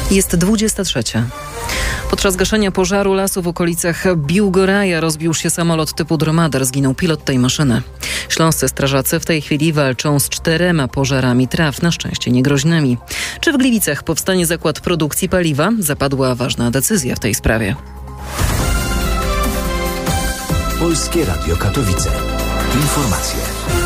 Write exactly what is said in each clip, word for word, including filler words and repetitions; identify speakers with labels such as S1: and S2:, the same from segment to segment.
S1: Jest dwudziesta trzecia. Podczas gaszenia pożaru lasu w okolicach Biłgoraja rozbił się samolot typu Dromader. Zginął pilot tej maszyny. Śląscy strażacy w tej chwili walczą z czterema pożarami traw, na szczęście niegroźnymi. Czy w Gliwicach powstanie zakład produkcji paliwa? Zapadła ważna decyzja w tej sprawie.
S2: Polskie Radio Katowice. Informacje.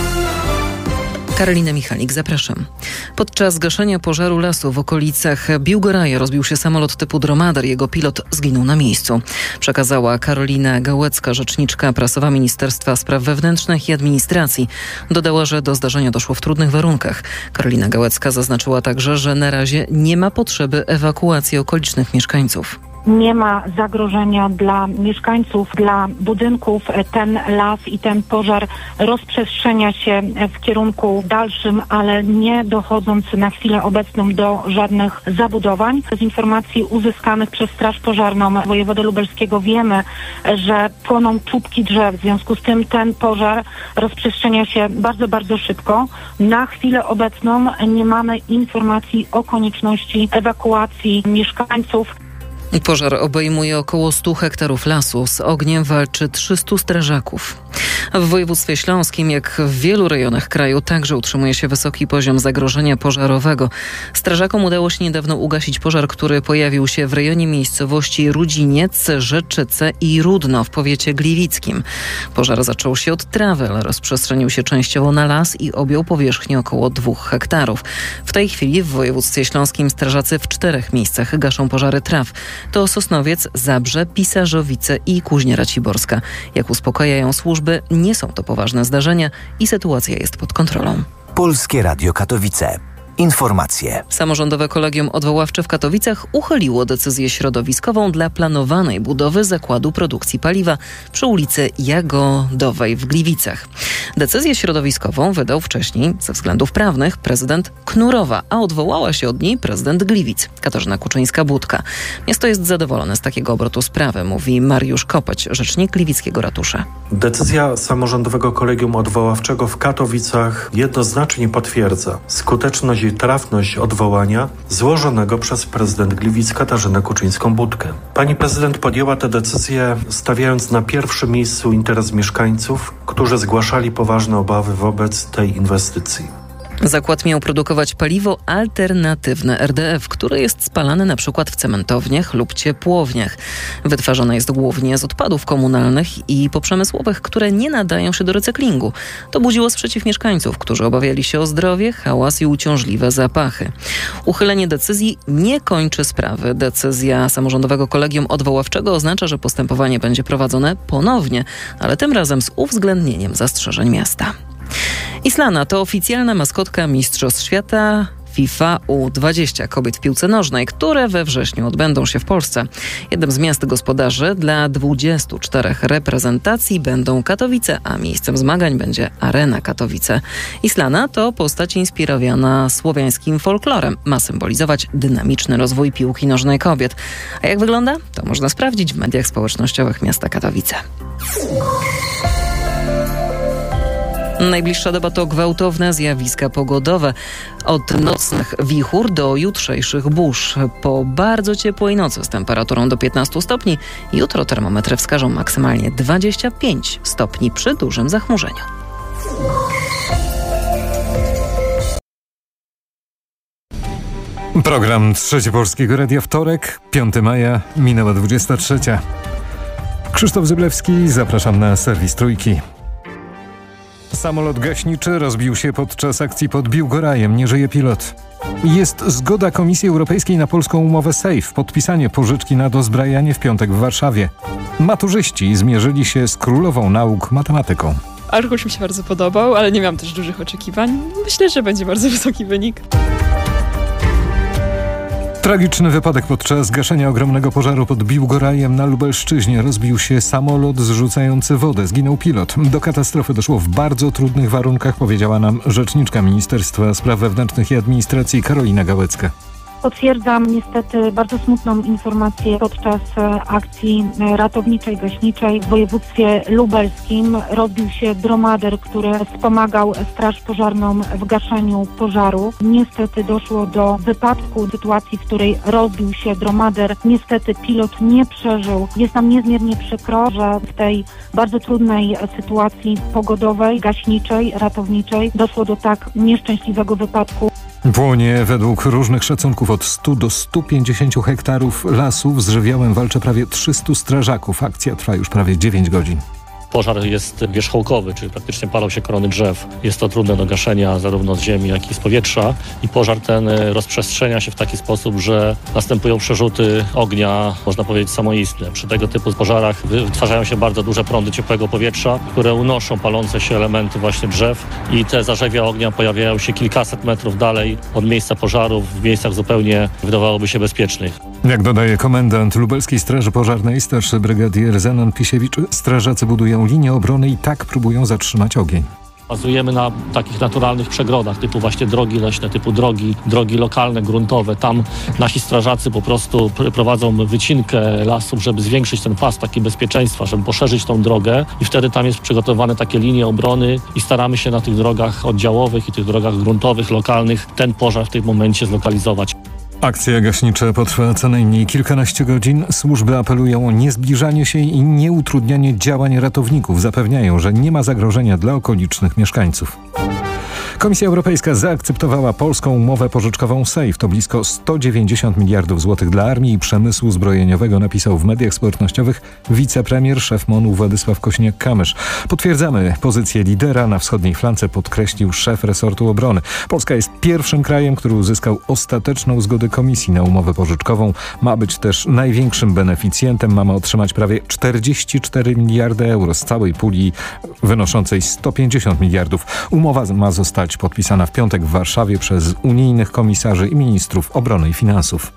S1: Karolina Michalik, zapraszam. Podczas gaszenia pożaru lasu w okolicach Biłgoraja rozbił się samolot typu Dromader. Jego pilot zginął na miejscu. Przekazała Karolina Gałecka, rzeczniczka prasowa Ministerstwa Spraw Wewnętrznych i Administracji. Dodała, że do zdarzenia doszło w trudnych warunkach. Karolina Gałecka zaznaczyła także, że na razie nie ma potrzeby ewakuacji okolicznych mieszkańców.
S3: Nie ma zagrożenia dla mieszkańców, dla budynków. Ten las i ten pożar rozprzestrzenia się w kierunku dalszym, ale nie dochodząc na chwilę obecną do żadnych zabudowań. Z informacji uzyskanych przez Straż Pożarną wojewody lubelskiego wiemy, że płoną czubki drzew. W związku z tym ten pożar rozprzestrzenia się bardzo, bardzo szybko. Na chwilę obecną nie mamy informacji o konieczności ewakuacji mieszkańców.
S1: Pożar obejmuje około stu hektarów lasu. Z ogniem walczy trzystu strażaków. W województwie śląskim, jak w wielu rejonach kraju, także utrzymuje się wysoki poziom zagrożenia pożarowego. Strażakom udało się niedawno ugasić pożar, który pojawił się w rejonie miejscowości Rudziniec, Rzeczyce i Rudno w powiecie gliwickim. Pożar zaczął się od trawy, ale rozprzestrzenił się częściowo na las i objął powierzchnię około dwóch hektarów. W tej chwili w województwie śląskim strażacy w czterech miejscach gaszą pożary traw. To Sosnowiec, Zabrze, Pisarzowice i Kuźnia Raciborska. Jak uspokajają służby, nie są to poważne zdarzenia i sytuacja jest pod kontrolą.
S2: Polskie Radio Katowice. Informacje.
S1: Samorządowe Kolegium Odwoławcze w Katowicach uchyliło decyzję środowiskową dla planowanej budowy zakładu produkcji paliwa przy ulicy Jagodowej w Gliwicach. Decyzję środowiskową wydał wcześniej ze względów prawnych prezydent Knurowa, a odwołała się od niej prezydent Gliwic, Katarzyna Kuczyńska-Budka. Miasto jest zadowolone z takiego obrotu sprawy, mówi Mariusz Kopeć, rzecznik gliwickiego ratusza.
S4: Decyzja Samorządowego Kolegium Odwoławczego w Katowicach jednoznacznie potwierdza skuteczność i trafność odwołania złożonego przez prezydent Gliwic Katarzynę Kuczyńską-Budkę. Pani prezydent podjęła tę decyzję stawiając na pierwszym miejscu interes mieszkańców, którzy zgłaszali poważne obawy wobec tej inwestycji.
S1: Zakład miał produkować paliwo alternatywne R D F, które jest spalane na przykład w cementowniach lub ciepłowniach. Wytwarzane jest głównie z odpadów komunalnych i poprzemysłowych, które nie nadają się do recyklingu. To budziło sprzeciw mieszkańców, którzy obawiali się o zdrowie, hałas i uciążliwe zapachy. Uchylenie decyzji nie kończy sprawy. Decyzja Samorządowego Kolegium Odwoławczego oznacza, że postępowanie będzie prowadzone ponownie, ale tym razem z uwzględnieniem zastrzeżeń miasta. Islana to oficjalna maskotka Mistrzostw Świata FIFA U dwadzieścia kobiet w piłce nożnej, które we wrześniu odbędą się w Polsce. Jednym z miast gospodarzy dla dwudziestu czterech reprezentacji będą Katowice, a miejscem zmagań będzie Arena Katowice. Islana to postać inspirowana słowiańskim folklorem. Ma symbolizować dynamiczny rozwój piłki nożnej kobiet. A jak wygląda? To można sprawdzić w mediach społecznościowych miasta Katowice. Najbliższa doba to gwałtowne zjawiska pogodowe. Od nocnych wichur do jutrzejszych burz. Po bardzo ciepłej nocy z temperaturą do piętnastu stopni. Jutro termometry wskażą maksymalnie dwadzieścia pięć stopni przy dużym zachmurzeniu.
S5: Program Trzeci Polskiego Radia, wtorek, piątego maja, minęła dwudziesta trzecia. Krzysztof Zyblewski, zapraszam na serwis Trójki. Samolot gaśniczy rozbił się podczas akcji pod Biłgorajem. Nie żyje pilot. Jest zgoda Komisji Europejskiej na polską umowę SAFE. Podpisanie pożyczki na dozbrajanie w piątek w Warszawie. Maturzyści zmierzyli się z królową nauk matematyką.
S6: Arkusz mi się bardzo podobał, ale nie miałam też dużych oczekiwań. Myślę, że będzie bardzo wysoki wynik.
S5: Tragiczny wypadek podczas gaszenia ogromnego pożaru pod Biłgorajem na Lubelszczyźnie. Rozbił się samolot zrzucający wodę. Zginął pilot. Do katastrofy doszło w bardzo trudnych warunkach, powiedziała nam rzeczniczka Ministerstwa Spraw Wewnętrznych i Administracji Karolina Gałecka.
S3: Potwierdzam niestety bardzo smutną informację. Podczas akcji ratowniczej, gaśniczej w województwie lubelskim rozbił się dromader, który wspomagał Straż Pożarną w gaszeniu pożaru. Niestety doszło do wypadku, sytuacji, w której rozbił się dromader. Niestety pilot nie przeżył. Jest nam niezmiernie przykro, że w tej bardzo trudnej sytuacji pogodowej, gaśniczej, ratowniczej doszło do tak nieszczęśliwego wypadku.
S5: Płonie według różnych szacunków od stu do stu pięćdziesięciu hektarów lasów. Z żywiołem walczy prawie trzystu strażaków. Akcja trwa już prawie dziewięć godzin.
S7: Pożar jest wierzchołkowy, czyli praktycznie palą się korony drzew. Jest to trudne do gaszenia zarówno z ziemi, jak i z powietrza. I pożar ten rozprzestrzenia się w taki sposób, że następują przerzuty ognia, można powiedzieć, samoistne. Przy tego typu pożarach wytwarzają się bardzo duże prądy ciepłego powietrza, które unoszą palące się elementy właśnie drzew i te zarzewia ognia pojawiają się kilkaset metrów dalej od miejsca pożaru, w miejscach zupełnie wydawałoby się bezpiecznych.
S5: Jak dodaje komendant Lubelskiej Straży Pożarnej, starszy brygadier Zenon Pisiewicz, strażacy budują linię obrony i tak próbują zatrzymać ogień.
S7: Bazujemy na takich naturalnych przegrodach, typu właśnie drogi leśne, typu drogi, drogi lokalne, gruntowe. Tam nasi strażacy po prostu prowadzą wycinkę lasów, żeby zwiększyć ten pas taki bezpieczeństwa, żeby poszerzyć tą drogę i wtedy tam jest przygotowane takie linie obrony i staramy się na tych drogach oddziałowych i tych drogach gruntowych, lokalnych ten pożar w tym momencie zlokalizować.
S5: Akcja gaśnicza potrwa co najmniej kilkanaście godzin. Służby apelują o niezbliżanie się i nieutrudnianie działań ratowników. Zapewniają, że nie ma zagrożenia dla okolicznych mieszkańców. Komisja Europejska zaakceptowała polską umowę pożyczkową Safe. To blisko sto dziewięćdziesiąt miliardów złotych dla armii i przemysłu zbrojeniowego, napisał w mediach społecznościowych wicepremier, szef M O N u Władysław Kosiniak-Kamysz. Potwierdzamy pozycję lidera na wschodniej flance, podkreślił szef resortu obrony. Polska jest pierwszym krajem, który uzyskał ostateczną zgodę komisji na umowę pożyczkową. Ma być też największym beneficjentem. Mamy otrzymać prawie czterdzieści cztery miliardy euro z całej puli wynoszącej sto pięćdziesiąt miliardów. Umowa ma zostać podpisana w piątek w Warszawie przez unijnych komisarzy i ministrów obrony i finansów.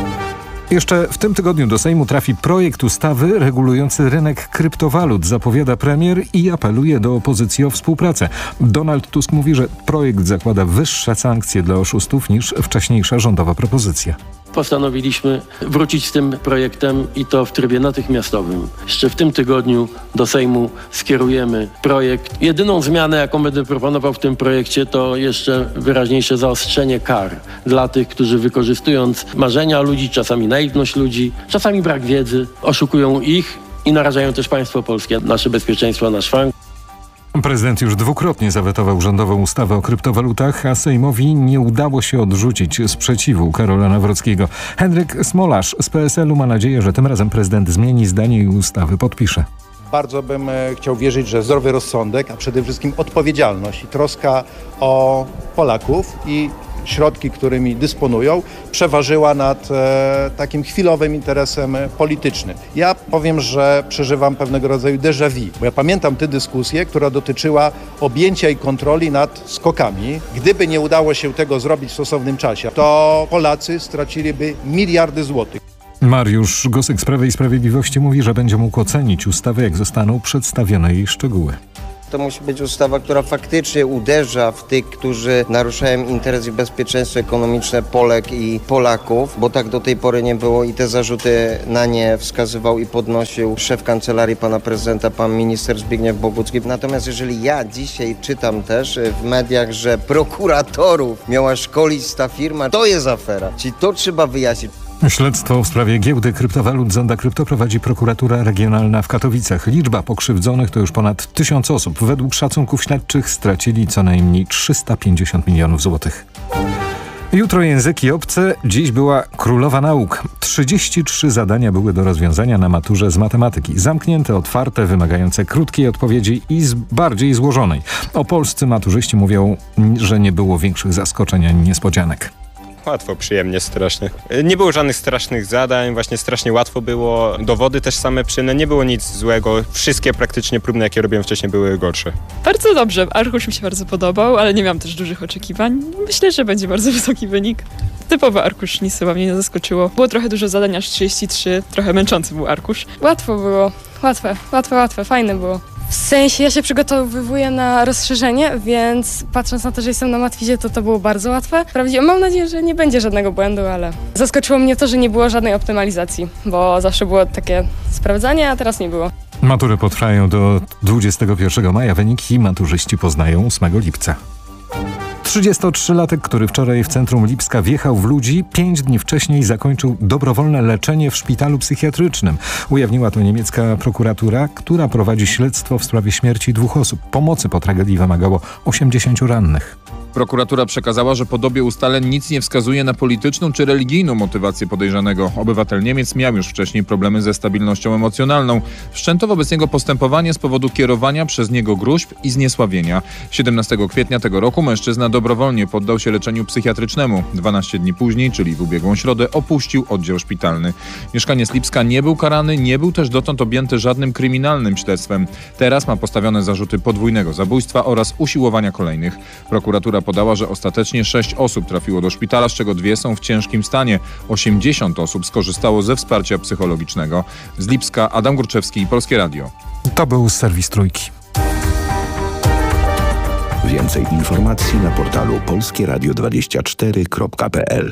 S5: Jeszcze w tym tygodniu do Sejmu trafi projekt ustawy regulujący rynek kryptowalut, zapowiada premier i apeluje do opozycji o współpracę. Donald Tusk mówi, że projekt zakłada wyższe sankcje dla oszustów niż wcześniejsza rządowa propozycja.
S8: Postanowiliśmy wrócić z tym projektem i to w trybie natychmiastowym. Jeszcze w tym tygodniu do Sejmu skierujemy projekt. Jedyną zmianę, jaką będę proponował w tym projekcie, to jeszcze wyraźniejsze zaostrzenie kar dla tych, którzy wykorzystując marzenia ludzi, czasami naiwność ludzi, czasami brak wiedzy, oszukują ich i narażają też państwo polskie, nasze bezpieczeństwo na szwank.
S5: Prezydent już dwukrotnie zawetował rządową ustawę o kryptowalutach, a Sejmowi nie udało się odrzucić sprzeciwu Karola Nawrockiego. Henryk Smolarz z P S L u ma nadzieję, że tym razem prezydent zmieni zdanie i ustawy podpisze.
S9: Bardzo bym chciał wierzyć, że zdrowy rozsądek, a przede wszystkim odpowiedzialność i troska o Polaków i środki, którymi dysponują, przeważyła nad e, takim chwilowym interesem politycznym. Ja powiem, że przeżywam pewnego rodzaju déjà vu, bo ja pamiętam tę dyskusję, która dotyczyła objęcia i kontroli nad skokami. Gdyby nie udało się tego zrobić w stosownym czasie, to Polacy straciliby miliardy złotych.
S5: Mariusz Gosek z Prawa i Sprawiedliwości mówi, że będzie mógł ocenić ustawę, jak zostaną przedstawione jej szczegóły.
S10: To musi być ustawa, która faktycznie uderza w tych, którzy naruszają interes i bezpieczeństwo ekonomiczne Polek i Polaków, bo tak do tej pory nie było i te zarzuty na nie wskazywał i podnosił szef kancelarii pana prezydenta, pan minister Zbigniew Bogucki. Natomiast jeżeli ja dzisiaj czytam też w mediach, że prokuratorów miała szkolić ta firma, to jest afera. Czyli to trzeba wyjaśnić.
S5: Śledztwo w sprawie giełdy kryptowalut Zonda Krypto prowadzi prokuratura regionalna w Katowicach. Liczba pokrzywdzonych to już ponad tysiąc osób. Według szacunków śledczych stracili co najmniej trzysta pięćdziesiąt milionów złotych. Jutro języki obce, dziś była królowa nauk. trzydzieści trzy zadania były do rozwiązania na maturze z matematyki. Zamknięte, otwarte, wymagające krótkiej odpowiedzi i z bardziej złożonej. Opolscy maturzyści mówią, że nie było większych zaskoczeń ani niespodzianek.
S11: Łatwo, przyjemnie, strasznie. Nie było żadnych strasznych zadań, właśnie strasznie łatwo było. Dowody też same przyjemne, nie było nic złego. Wszystkie praktycznie próbne, jakie robiłem wcześniej, były gorsze.
S6: Bardzo dobrze. Arkusz mi się bardzo podobał, ale nie miałam też dużych oczekiwań. Myślę, że będzie bardzo wysoki wynik. Typowy arkusz, nic chyba mnie nie zaskoczyło. Było trochę dużo zadań, aż trzydzieści trzy. Trochę męczący był arkusz.
S12: Łatwo było. Łatwe, łatwe, łatwe. Fajne było. W sensie ja się przygotowywuję na rozszerzenie, więc patrząc na to, że jestem na matwizie, to to było bardzo łatwe. Wprawdzie mam nadzieję, że nie będzie żadnego błędu, ale zaskoczyło mnie to, że nie było żadnej optymalizacji, bo zawsze było takie sprawdzanie, a teraz nie było.
S5: Matury potrwają do dwudziestego pierwszego maja. Wyniki maturzyści poznają ósmego lipca. trzydziestotrzylatek, który wczoraj w centrum Lipska wjechał w ludzi, pięć dni wcześniej zakończył dobrowolne leczenie w szpitalu psychiatrycznym. Ujawniła to niemiecka prokuratura, która prowadzi śledztwo w sprawie śmierci dwóch osób. Pomocy po tragedii wymagało osiemdziesięciu rannych.
S13: Prokuratura przekazała, że po dobie ustaleń nic nie wskazuje na polityczną czy religijną motywację podejrzanego. Obywatel Niemiec miał już wcześniej problemy ze stabilnością emocjonalną. Wszczęto wobec niego postępowanie z powodu kierowania przez niego gróźb i zniesławienia. siedemnastego kwietnia tego roku mężczyzna dobrowolnie poddał się leczeniu psychiatrycznemu. dwanaście dni później, czyli w ubiegłą środę, opuścił oddział szpitalny. Mieszkaniec Lipska nie był karany, nie był też dotąd objęty żadnym kryminalnym śledztwem. Teraz ma postawione zarzuty podwójnego zabójstwa oraz usiłowania kolejnych. Prokuratura podała, że ostatecznie sześć osób trafiło do szpitala, z czego dwie są w ciężkim stanie. osiemdziesiąt osób skorzystało ze wsparcia psychologicznego. Z Lipska Adam Górczewski, Polskie Radio.
S5: To był serwis Trójki.
S2: Więcej informacji na portalu polskie radio dwadzieścia cztery kropka p l.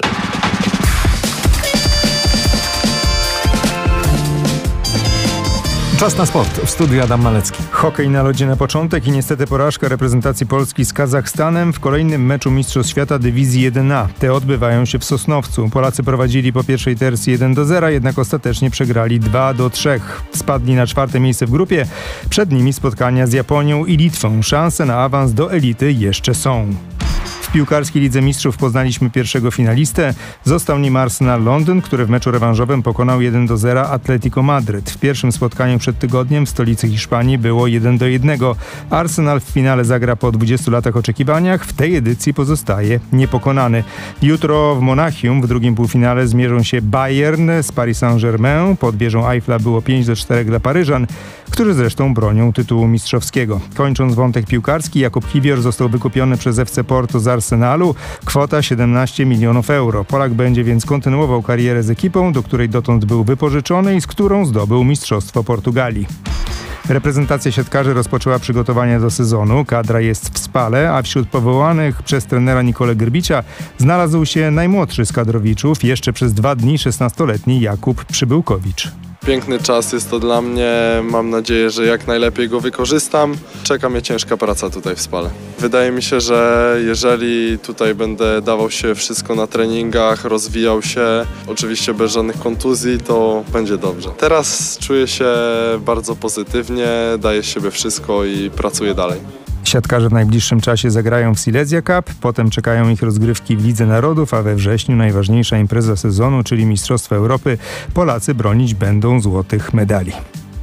S5: Czas na sport. W studiu Adam Malecki.
S14: Hokej na lodzie na początek i niestety porażka reprezentacji Polski z Kazachstanem w kolejnym meczu Mistrzostw Świata Dywizji jeden A. Te odbywają się w Sosnowcu. Polacy prowadzili po pierwszej tercji jeden do zera, jednak ostatecznie przegrali dwa do trzech. Spadli na czwarte miejsce w grupie. Przed nimi spotkania z Japonią i Litwą. Szanse na awans do elity jeszcze są. W piłkarskiej Lidze Mistrzów poznaliśmy pierwszego finalistę. Został nim Arsenal Londyn, który w meczu rewanżowym pokonał jeden do zera Atletico Madryt. W pierwszym spotkaniu przed tygodniem w stolicy Hiszpanii było jeden do jednego. Arsenal w finale zagra po dwudziestu latach oczekiwaniach. W tej edycji pozostaje niepokonany. Jutro w Monachium w drugim półfinale zmierzą się Bayern z Paris Saint-Germain. Pod wieżą Eiffla było pięć do czterech dla Paryżan, którzy zresztą bronią tytułu mistrzowskiego. Kończąc wątek piłkarski, Jakub Kiwior został wykupiony przez F C Porto z Arsenalu. Kwota siedemnaście milionów euro. Polak będzie więc kontynuował karierę z ekipą, do której dotąd był wypożyczony i z którą zdobył Mistrzostwo Portugalii. Reprezentacja siatkarzy rozpoczęła przygotowania do sezonu. Kadra jest w spale, a wśród powołanych przez trenera Nikolę Grbicia znalazł się najmłodszy z kadrowiczów, jeszcze przez dwa dni szesnastoletni Jakub Przybyłkowicz.
S15: Piękny czas jest to dla mnie, mam nadzieję, że jak najlepiej go wykorzystam. Czeka mnie ciężka praca tutaj w Spale. Wydaje mi się, że jeżeli tutaj będę dawał się wszystko na treningach, rozwijał się, oczywiście bez żadnych kontuzji, to będzie dobrze. Teraz czuję się bardzo pozytywnie, daję z siebie wszystko i pracuję dalej.
S14: Siatkarze w najbliższym czasie zagrają w Silesia Cup, potem czekają ich rozgrywki w Lidze Narodów, a we wrześniu najważniejsza impreza sezonu, czyli Mistrzostwa Europy. Polacy bronić będą złotych medali.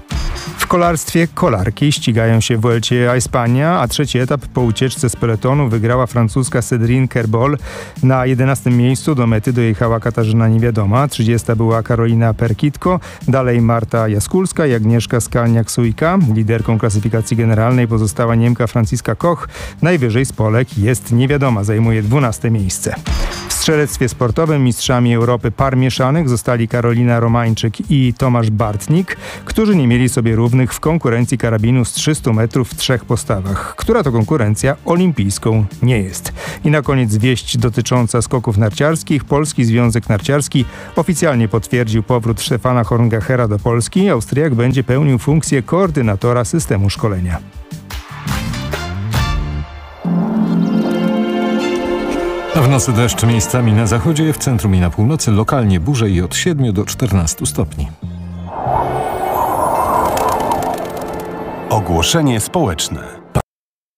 S14: W kolarstwie kolarki ścigają się w Vuelcie a Hispania, a trzeci etap po ucieczce z peletonu wygrała francuska Cédrine Kerbol. Na jedenastym miejscu do mety dojechała Katarzyna Niewiadoma, trzydziesta była Karolina Perkitko, dalej Marta Jaskulska i Agnieszka Skalniak-Sujka. Liderką klasyfikacji generalnej pozostała Niemka Franciska Koch. Najwyżej z Polek jest Niewiadoma, zajmuje dwunaste miejsce. W strzelectwie sportowym mistrzami Europy par mieszanych zostali Karolina Romańczyk i Tomasz Bartnik, którzy nie mieli sobie równych w konkurencji karabinu z trzystu metrów w trzech postawach. Która to konkurencja olimpijską nie jest. I na koniec wieść dotycząca skoków narciarskich. Polski Związek Narciarski oficjalnie potwierdził powrót Stefana Horngachera do Polski. Austriak będzie pełnił funkcję koordynatora systemu szkolenia.
S5: W nocy deszcz miejscami na zachodzie, w centrum i na północy, lokalnie burze i od siedmiu do czternastu stopni.
S2: Ogłoszenie społeczne.